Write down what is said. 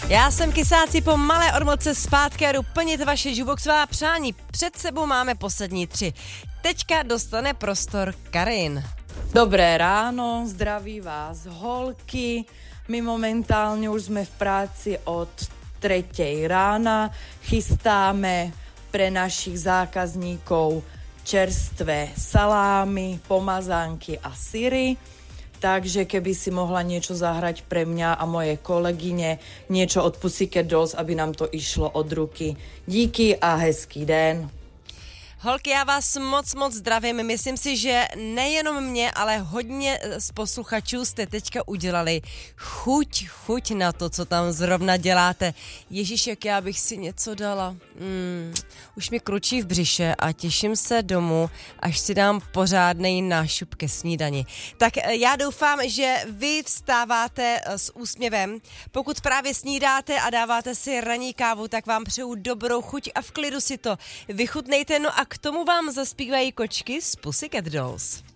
Já jsem Kysáci po malé odmlce zpátky a jdu plnit vaše jukeboxová přání. Před sebou máme poslední 3. Teďka dostane prostor Karin. Dobré ráno, zdraví vás holky. My momentálne už sme v práci od 3 rána. Chystáme pre našich zákazníkov čerstvé salámy, pomazánky a syry. Takže keby si mohla niečo zahrať pre mňa a moje kolegyne, niečo od Pussycat Dolls, aby nám to išlo od ruky. Díky a hezký den. Holky, já vás moc zdravím. Myslím si, že nejenom mě, ale hodně z posluchačů jste teďka udělali chuť na to, co tam zrovna děláte. Ježíš, jak já bych si něco dala. Už mi kručí v břiše a těším se domů, až si dám pořádnej nášup ke snídani. Tak já doufám, že vy vstáváte s úsměvem. Pokud právě snídáte a dáváte si ranní kávu, tak vám přeju dobrou chuť a v klidu si to vychutnejte. No a k tomu vám zaspívají kočky z Pussycat Dolls.